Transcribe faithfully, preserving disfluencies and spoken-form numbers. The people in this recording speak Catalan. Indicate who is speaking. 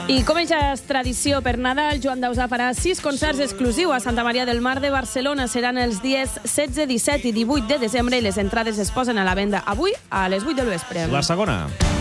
Speaker 1: I com ja és tradició per Nadal, Joan Dausà farà sis concerts exclusius a Santa Maria del Mar de Barcelona. Seran els dies setze, disset i divuit de desembre i les entrades es posen a la venda avui a les vuit del vespre.
Speaker 2: La segona.